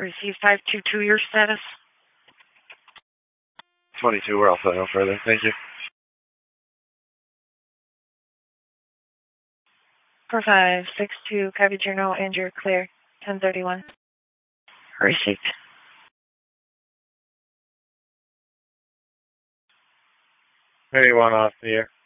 Received 522, your status? 22, we're all set no further. Thank you. 4562, copy journal, and you're clear. 1031. Received. Hey, one off the air.